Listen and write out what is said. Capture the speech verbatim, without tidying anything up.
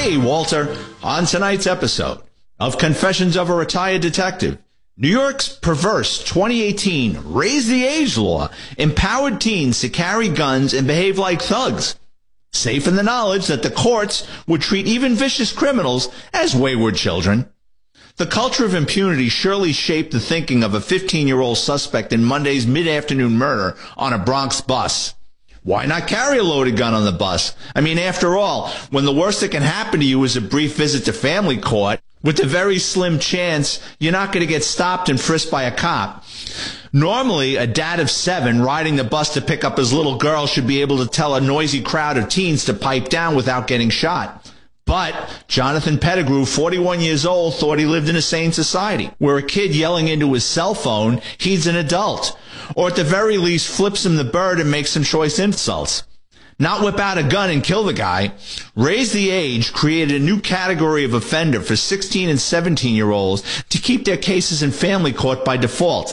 Hey, Walter. On tonight's episode of Confessions of a Retired Detective, New York's perverse twenty eighteen Raise the Age law empowered teens to carry guns and behave like thugs, safe in the knowledge that the courts would treat even vicious criminals as wayward children. The culture of impunity surely shaped the thinking of a fifteen-year-old suspect in Monday's mid-afternoon murder on a Bronx bus. Why not carry a loaded gun on the bus? I mean, after all, when the worst that can happen to you is a brief visit to family court, with the very slim chance you're not going to get stopped and frisked by a cop. Normally, a dad of seven riding the bus to pick up his little girl should be able to tell a noisy crowd of teens to pipe down without getting shot. But Jonathan Pettigrew, forty-one years old, thought he lived in a sane society, where a kid yelling into his cell phone heeds an adult, or at the very least flips him the bird and makes some choice insults. Not whip out a gun and kill the guy. Raise the Age created a new category of offender for sixteen and seventeen-year-olds to keep their cases in family court by default.